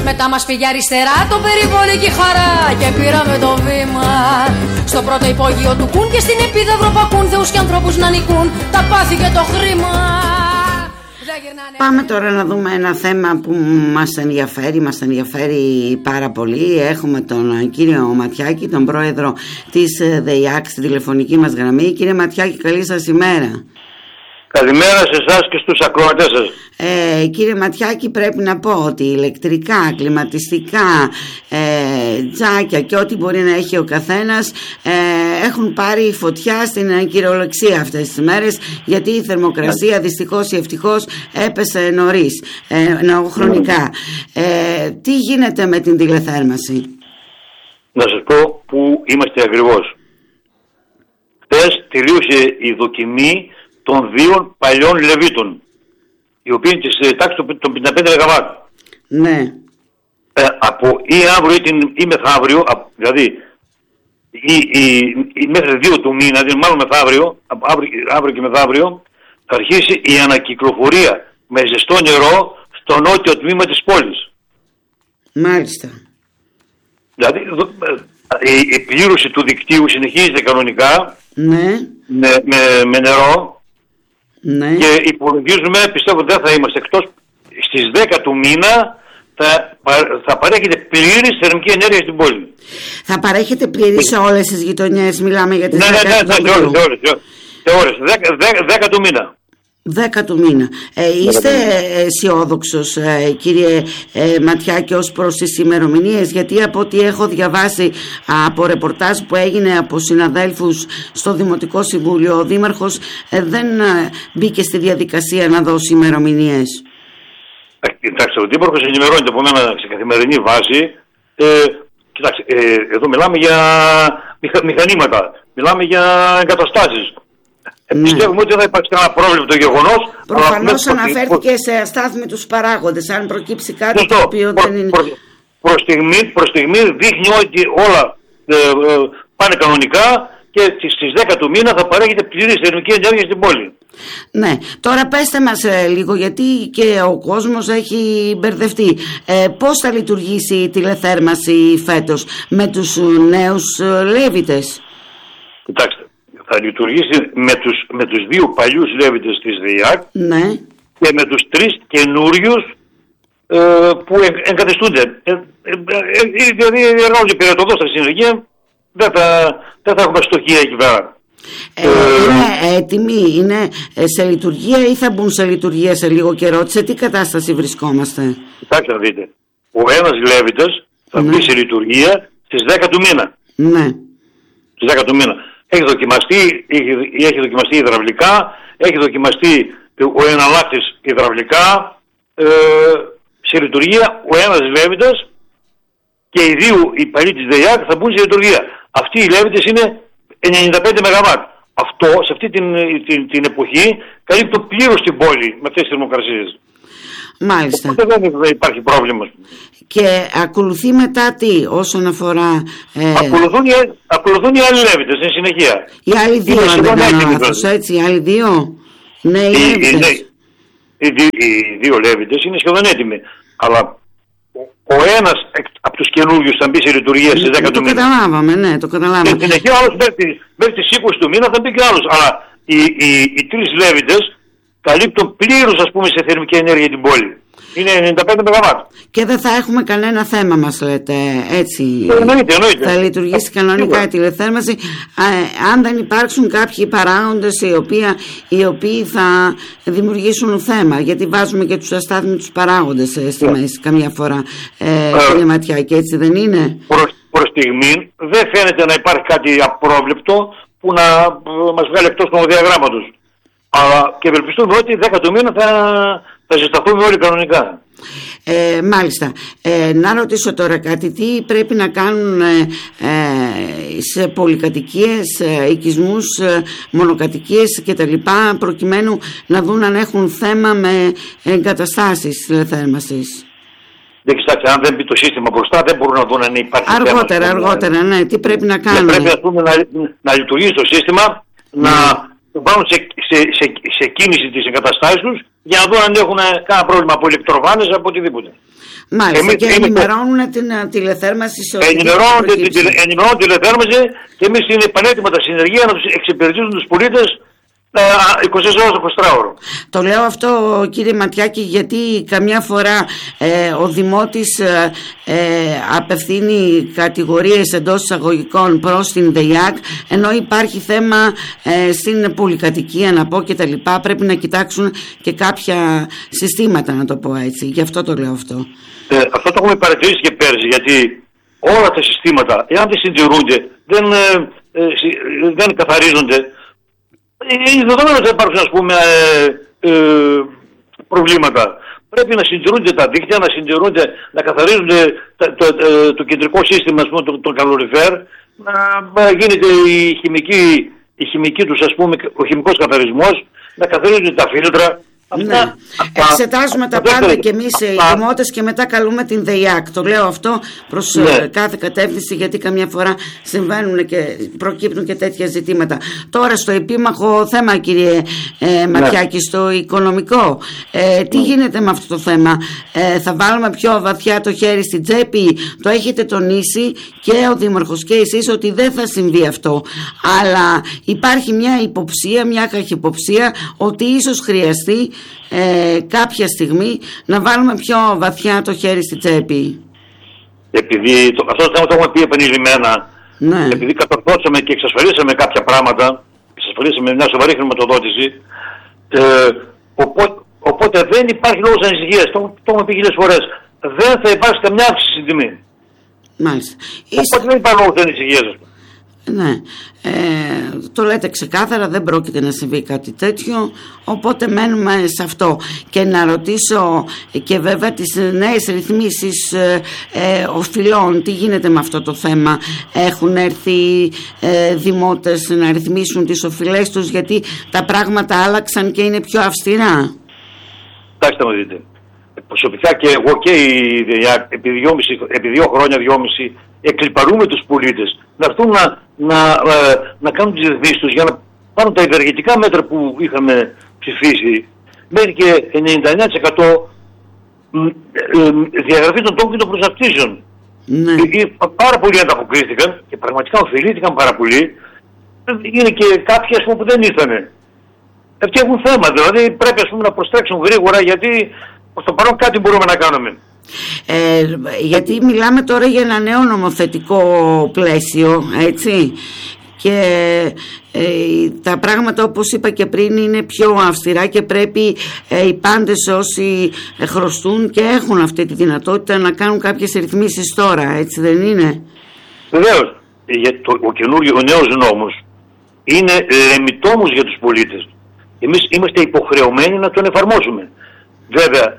Μετά μας πήγε αριστερά το περιβολική χαρά και πήραμε το βήμα στο πρώτο υπόγειο του Κουν και στην επίδαυρο πακούν θεούς και ανθρώπους να νικούν τα πάθη και το χρήμα. Πάμε τώρα να δούμε ένα θέμα που μας ενδιαφέρει πάρα πολύ. Έχουμε τον κύριο Ματιάκη, τον πρόεδρο της ΔΕΙΑΚ στη τηλεφωνική μας γραμμή. Κύριε Ματιάκη, καλή σας ημέρα. Καλημέρα σε εσάς και στους ακροατές σας. Κύριε Ματιάκη, πρέπει να πω ότι ηλεκτρικά, κλιματιστικά, τζάκια και ό,τι μπορεί να έχει ο καθένας έχουν πάρει φωτιά στην κυριολεξία αυτές τις μέρες, γιατί η θερμοκρασία δυστυχώς ή ευτυχώς έπεσε νωρίς, χρονικά. Τι γίνεται με την τηλεθέρμανση? Να σας πω που είμαστε ακριβώς. Χθες τελείωσε η δοκιμή των 2 παλιών Λεβίτων, οι οποίοι είναι της τάξης των 55 ΜΒ. Ναι. Από ή αύριο ή μεθαύριο, δηλαδή μέχρι 2 του μήνα, δηλαδή μάλλον μεθαύριο, αύριο και μεθαύριο, θα αρχίσει η ανακυκλοφορία με ζεστό νερό στο νότιο τμήμα της πόλης. Μάλιστα. Δηλαδή η πλήρωση του δικτύου συνεχίζεται κανονικά, ναι, με νερό. Ναι. Και υπολογίζουμε, πιστεύω δεν θα είμαστε εκτός, στις 10 του μήνα θα παρέχεται πλήρης θερμική ενέργεια στην πόλη. Θα παρέχεται πλήρης σε όλες τις γειτονιές, μιλάμε για τις 10 του μήνα. 10 του μήνα. Είστε αισιόδοξος, κύριε Ματιάκη, ως προς τις ημερομηνίες? Γιατί από ό,τι έχω διαβάσει από ρεπορτάζ που έγινε από συναδέλφους στο Δημοτικό Συμβούλιο, ο Δήμαρχος δεν μπήκε στη διαδικασία να δώσει ημερομηνίες. Κοιτάξτε, ο Δήμαρχος ενημερώνεται από μένα σε καθημερινή βάση. Κοιτάξτε, εδώ μιλάμε για μηχανήματα, μιλάμε για εγκαταστάσεις. Πιστεύουμε ότι δεν θα υπάρξει κανένα πρόβλημα το γεγονός. Προφανώς αναφέρθηκε σε αστάθμιτους παράγοντες. Αν προκύψει κάτι το οποίο δεν είναι. Προς στιγμή δείχνει ότι όλα πάνε κανονικά και στις 10 του μήνα θα παρέχεται πλήρης θερμική ενέργεια στην πόλη. Ναι, τώρα πέστε μας λίγο, γιατί και ο κόσμος έχει μπερδευτεί. Πώς θα λειτουργήσει η τηλεθέρμανση φέτος με τους νέους Λέβητες? Κοιτάξτε, θα λειτουργήσει με τους 2 παλιούς Λέβητες της ΔΕΙΑΚ, ναι, και με τους 3 καινούριους που εγκαθιστούνται. Δηλαδή εργάζονται πυρετοδό στα συνεργεία, δεν θα έχουμε στοχεία εκεί πέρα. Είναι έτοιμοι, είναι σε λειτουργία ή θα μπουν σε λειτουργία σε λίγο καιρό? Σε τι κατάσταση βρισκόμαστε? Κοιτάξτε να δείτε, ο ένας Λέβητας θα μπει σε λειτουργία στις 10 του μήνα. Ναι. Στις 10 του μήνα. Έχει δοκιμαστεί υδραυλικά, έχει δοκιμαστεί ο εναλλάκτης υδραυλικά, σε λειτουργία ο ένας Λέβητας και οι 2 οι παλιοί της ΔΕΙΑΚ θα μπουν σε λειτουργία. Αυτοί οι Λέβητες είναι 95 ΜΒ. Αυτό σε αυτή την εποχή καλύπτει πλήρως την πόλη με αυτές τις θερμοκρασίες. Μάλιστα. Οπότε δεν υπάρχει πρόβλημα. Και ακολουθεί μετά τι όσον αφορά... Ακολουθούν οι άλλοι Λέβητες στην συνεχεία. Οι άλλοι 2, αν δεν κάνω λάθος, έτσι, οι άλλοι 2. Ναι, οι 2 Λέβητες είναι σχεδόν έτοιμοι. Αλλά ο ένας από τους καινούριους θα μπει σε λειτουργία στις 10 του μήνα. Το καταλάβαμε, ναι, το καταλάβαμε. Και συνεχεία άλλος μέχρι τις 20 του μήνα θα μπει και άλλος. Αλλά οι 3 Λέβητες καλύπτουν πλήρως, ας πούμε, σε θερμική ενέργεια την πόλη. Είναι 95 ΜΒ. Και δεν θα έχουμε κανένα θέμα, μας λέτε, έτσι? Εννοείται. Θα λειτουργήσει κανονικά η τηλεθέρμανση, αν δεν υπάρξουν κάποιοι παράγοντες οι οποίοι θα δημιουργήσουν θέμα. Γιατί βάζουμε και τους αστάθμιτους παράγοντες στη μέση καμιά φορά, κύριε Ματιάκη, έτσι δεν είναι? Προς στιγμή δεν φαίνεται να υπάρχει κάτι απρόβλεπτο που να μας βγάλει εκτός χρονοδιαγράμματος. Αλλά και ευελπιστούμε ότι 10 του μήνα θα ζεσταθούμε όλοι κανονικά. Μάλιστα. Να ρωτήσω τώρα κάτι. Τι πρέπει να κάνουν σε πολυκατοικίες, οικισμούς, μονοκατοικίες κτλ, προκειμένου να δουν αν έχουν θέμα με εγκαταστάσεις τηλεθέρμανσης? Δεν κοιτάξτε, αν δεν μπει το σύστημα μπροστά δεν μπορούν να δουν αν υπάρχει αργότερα, ναι. Τι πρέπει να κάνουν? Πρέπει να λειτουργήσει το σύστημα, να βάλουν σε κίνηση τις εγκαταστάσεις τους για να δουν αν έχουν κανένα πρόβλημα από ηλεκτροβάνες, από οτιδήποτε. Μάλιστα, και ενημερώνουν την τηλεθέρμαση σε ενημερώνουν τηλεθέρμαση και εμείς είναι πανέτοιμα τα συνεργεία να τους εξυπηρετήσουν τους πολίτες 24 ώρες το 24ωρο. Το λέω αυτό, κύριε Ματιάκη, γιατί καμιά φορά ο Δημότης απευθύνει κατηγορίες εντός εισαγωγικών προς την ΔΕΙΑΚ, ενώ υπάρχει θέμα στην πολυκατοικία, να πω, και τα λοιπά. Πρέπει να κοιτάξουν και κάποια συστήματα, να το πω έτσι. Γι' αυτό το λέω αυτό. Αυτό το έχουμε παρατηρήσει και πέρσι, γιατί όλα τα συστήματα, εάν δεν συντηρούνται, δεν καθαρίζονται, είναι δεδομένο ότι θα υπάρξουν, ας πούμε, προβλήματα. Πρέπει να συντηρούνται τα δίκτυα, να καθαρίζονται το κεντρικό σύστημα, ας πούμε, το καλοριφέρ, να γίνεται η χημική τους, ας πούμε, ο χημικός καθαρισμός, να καθαρίζονται τα φίλτρα. Ναι. Εξετάζουμε τα πάντα και εμείς οι δημότες και μετά καλούμε την ΔΕΙΑΚ. Το λέω αυτό προς κάθε κατεύθυνση, γιατί καμιά φορά συμβαίνουν και προκύπτουν και τέτοια ζητήματα. Τώρα στο επίμαχο θέμα, κύριε Ματιάκη, στο οικονομικό, τι γίνεται με αυτό το θέμα? Θα βάλουμε πιο βαθιά το χέρι στην τσέπη? Το έχετε τονίσει και ο Δήμαρχος και εσείς ότι δεν θα συμβεί αυτό, αλλά υπάρχει μια υποψία, μια καχυποψία ότι ίσως χρειαστεί κάποια στιγμή να βάλουμε πιο βαθιά το χέρι στη τσέπη. Επειδή αυτό το θέμα το έχουμε πει επανειλημμένα, επειδή κατορθώσαμε και εξασφαλίσαμε κάποια πράγματα, εξασφαλίσαμε μια σοβαρή χρηματοδότηση, οπότε δεν υπάρχει λόγος ανησυχίας. Το έχουμε πει χίλιες φορές. Δεν θα υπάρξει καμιά αύξηση στην τιμή. Μάλιστα. Οπότε δεν υπάρχει λόγος ανησυχίας. Ναι, το λέτε ξεκάθαρα, δεν πρόκειται να συμβεί κάτι τέτοιο, οπότε μένουμε σε αυτό. Και να ρωτήσω και βέβαια τις νέες ρυθμίσεις οφειλών, τι γίνεται με αυτό το θέμα? Έχουν έρθει δημότες να ρυθμίσουν τις οφειλές τους, γιατί τα πράγματα άλλαξαν και είναι πιο αυστηρά? Κοιτάξτε να δείτε, προσωπικά και εγώ και η ΔΕΙΑΚ επί 2 χρόνια, 2,5, εκλιπαρούμε τους πολίτες να έρθουν να κάνουν τις ρυθμίσεις τους για να πάρουν τα ευεργετικά μέτρα που είχαμε ψηφίσει, μέχρι και 99% διαγραφή των τόκων και των προσαρτήσεων. Ναι. Πάρα πολλοί ανταποκρίθηκαν και πραγματικά ωφελήθηκαν πάρα πολύ. Είναι και κάποιοι, ας πούμε, που δεν ήρθανε. Αυτοί έχουν θέμα, δηλαδή πρέπει, ας πούμε, να προστρέξουν γρήγορα, γιατί στο παρόν κάτι μπορούμε να κάνουμε. Γιατί μιλάμε τώρα για ένα νέο νομοθετικό πλαίσιο, έτσι, και τα πράγματα, όπως είπα και πριν, είναι πιο αυστηρά και πρέπει οι πάντες όσοι χρωστούν και έχουν αυτή τη δυνατότητα να κάνουν κάποιες ρυθμίσεις τώρα, έτσι δεν είναι? Βεβαίως, ο νέος νόμος είναι λεμιτόμος για τους πολίτες. Εμείς είμαστε υποχρεωμένοι να τον εφαρμόσουμε. Βέβαια,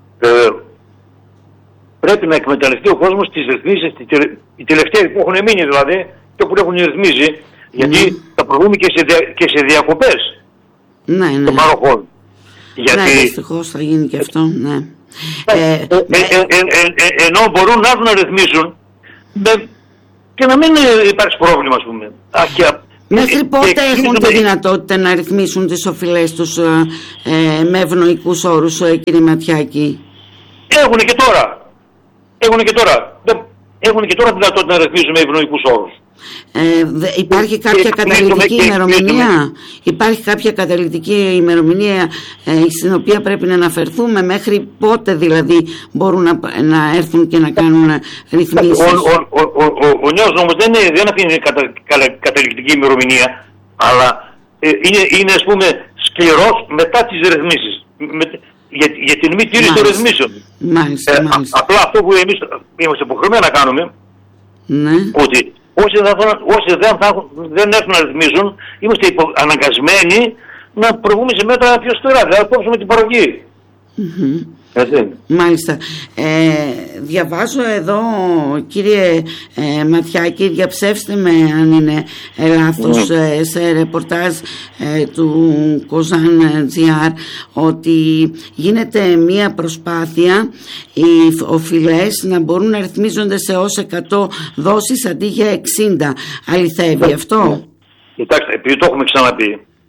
πρέπει να εκμεταλλευτεί ο κόσμος τις ρυθμίσεις, οι τελευταίοι που έχουν μείνει δηλαδή και που έχουν ρυθμίσει, γιατί θα προβούμε και σε διακοπές των παροχών. Ναι, δυστυχώς θα γίνει και αυτό, ναι. Ενώ μπορούν να έρθουν να ρυθμίσουν και να μην υπάρξει πρόβλημα, ας πούμε. Μέχρι πότε έχουν τη δυνατότητα να ρυθμίσουν τις οφειλές τους με ευνοϊκούς όρους, κύριε Ματιάκη? Έχουν και τώρα. Έχουν και τώρα δυνατότητα να ρυθμίσουν με ευνοϊκούς όρους. Υπάρχει κάποια καταληκτική ημερομηνία? Υπάρχει κάποια καταληκτική ημερομηνία στην οποία πρέπει να αναφερθούμε? Μέχρι πότε δηλαδή μπορούν να έρθουν και να κάνουν ρυθμίσεις? Ο νέος νόμος δεν αφήνει καταληκτική ημερομηνία, αλλά είναι, ας πούμε, σκληρός μετά τις ρυθμίσεις, για την μη τήρηση των ρυθμίσεων. Μάλιστα. Απλά αυτό που εμείς είμαστε υποχρεωμένοι να κάνουμε, ότι όσοι δεν έρθουν να ρυθμίσουν, είμαστε αναγκασμένοι να προβούμε σε μέτρα πιο σκληρά, δηλαδή να κόψουμε την παραγωγή. Μάλιστα. Διαβάζω εδώ, κύριε Ματιάκη, διαψεύστε με αν είναι λάθος, σε ρεπορτάζ του Kozan.gr, ότι γίνεται μία προσπάθεια οι οφειλές να μπορούν να ρυθμίζονται σε ως 100 δόσεις αντί για 60. Αληθεύει αυτό? Κοιτάξτε, επειδή το έχουμε ξαναπεί,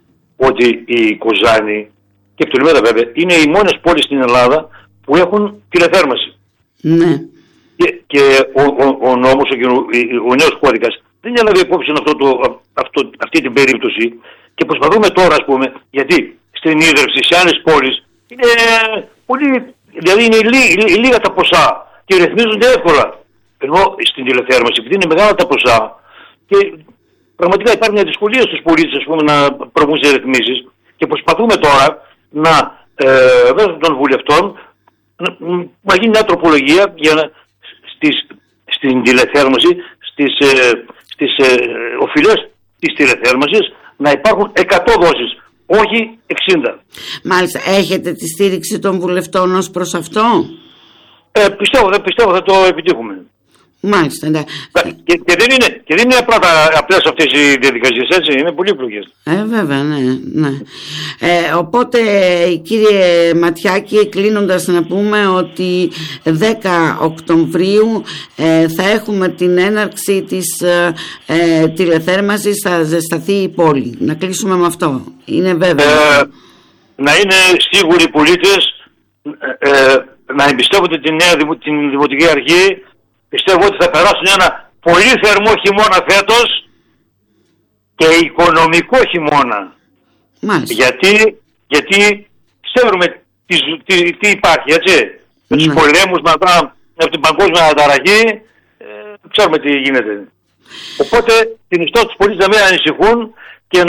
ότι η Κοζάνη και η Πτολεμαίδα βέβαια είναι οι μόνες πόλεις στην Ελλάδα που έχουν τηλεθέρμανση. Ναι. Και ο νόμος, ο νέος κώδικας δεν έλαβε υπόψη αυτή την περίπτωση και προσπαθούμε τώρα, ας πούμε, γιατί στην ίδρυυση σε άλλες πόλεις είναι πολύ, δηλαδή είναι λίγα τα ποσά και ρυθμίζονται εύκολα. Ενώ στην τηλεθέρμανση, επειδή είναι μεγάλα τα ποσά και πραγματικά υπάρχει μια δυσκολία στους πολίτες, ας πούμε, να προβούν σε ρυθμίσεις και προσπαθούμε τώρα να μέσω των βουλευτών να γίνει μια τροπολογία για να στην τηλεθέρμανση, στις οφειλές της τηλεθέρμανσης να υπάρχουν 100 δόσεις, όχι 60. Μάλιστα, έχετε τη στήριξη των βουλευτών ως προς αυτό? Πιστεύω θα το επιτύχουμε. Μάλιστα, ναι. Και δεν είναι απλές αυτές οι διαδικασίες, έτσι, είναι πολύπλοκες. Βέβαια, ναι. Οπότε, κύριε Ματιάκη, κλείνοντας να πούμε ότι 10 Οκτωβρίου θα έχουμε την έναρξη της τηλεθέρμανσης, θα ζεσταθεί η πόλη. Να κλείσουμε με αυτό. Είναι βέβαιο. Να είναι σίγουροι οι πολίτες να εμπιστεύονται την Δημοτική Αρχή. Πιστεύω ότι θα περάσουν ένα πολύ θερμό χειμώνα φέτος και οικονομικό χειμώνα. Μάλιστα. Γιατί ξέρουμε τι υπάρχει, έτσι. Με τους πολέμους, με την παγκόσμια αναταραχή, ξέρουμε τι γίνεται. Οπότε συνιστώ τους πολίτες να μην ανησυχούν και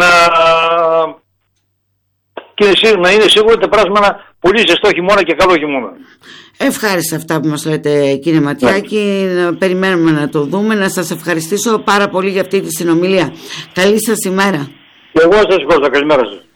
να είναι σίγουροι ότι θα περάσουμε ένα πολύ ζεστό χειμώνα και καλό χειμώνα. Ευχάριστα αυτά που μας λέτε, κύριε Ματιάκη. Περιμένουμε να το δούμε. Να σας ευχαριστήσω πάρα πολύ για αυτή τη συνομιλία. Καλή σας ημέρα. Και εγώ σας ευχαριστώ. Καλημέρα σας.